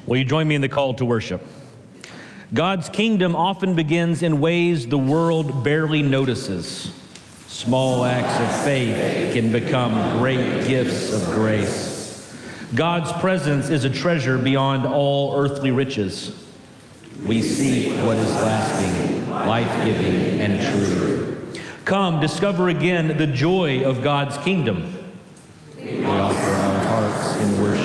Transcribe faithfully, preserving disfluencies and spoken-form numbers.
Will you join me in the call to worship? God's kingdom often begins in ways the world barely notices. Small acts of faith can become great gifts of grace. God's presence is a treasure beyond all earthly riches. We seek what is lasting, life-giving, and true. Come, discover again the joy of God's kingdom. We offer our hearts in worship